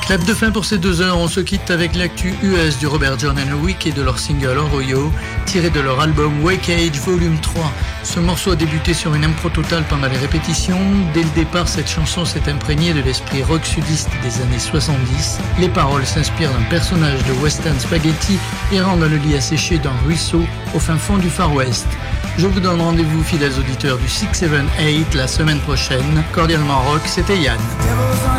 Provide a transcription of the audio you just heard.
Clap de fin pour ces 2 heures, on se quitte avec l'actu US du Robert John and Wick et de leur single Oroyo, tiré de leur album Wake Age Volume 3. Ce morceau a débuté sur une impro totale pendant les répétitions. Dès le départ, cette chanson s'est imprégnée de l'esprit rock sudiste des années 70. Les paroles s'inspirent d'un personnage de Western Spaghetti errant dans le lit asséché d'un ruisseau au fin fond du Far West. Je vous donne rendez-vous, fidèles auditeurs du 678, la semaine prochaine. Cordialement rock, c'était Yann.